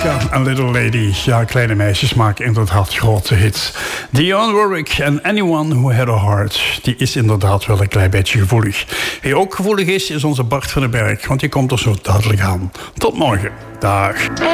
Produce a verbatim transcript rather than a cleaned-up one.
Monica en Little Lady. Ja, kleine meisjes maken inderdaad grote hits. Dionne Warwick en Anyone Who Had A Heart. Die is inderdaad wel een klein beetje gevoelig. Wie ook gevoelig is, is onze Bart van den Berg. Want die komt er zo duidelijk aan. Tot morgen. Dag.